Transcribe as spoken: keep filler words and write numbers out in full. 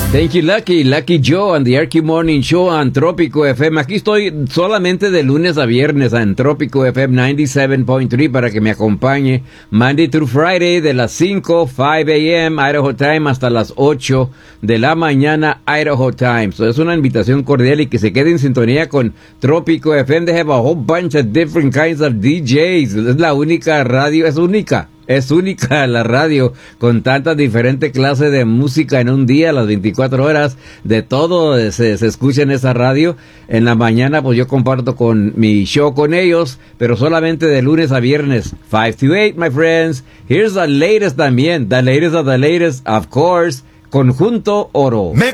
Thank you, Lucky. Lucky Joe and the Archie Morning Show on Trópico F M. Aquí estoy solamente de lunes a viernes en Trópico F M noventa y siete punto tres para que me acompañe Monday through Friday de las cinco, cinco a m Idaho Time hasta las ocho de la mañana Idaho Time. So es una invitación cordial y que se quede en sintonía con Trópico F M. They have a whole bunch of different kinds of D Js. Es la única radio, es única. Es única la radio con tantas diferentes clases de música en un día, las veinticuatro horas, de todo se, se escucha en esa radio. En la mañana pues yo comparto con mi show con ellos, pero solamente de lunes a viernes, five to eight, my friends. Here's the latest también, the latest of the latest, of course, Conjunto Oro.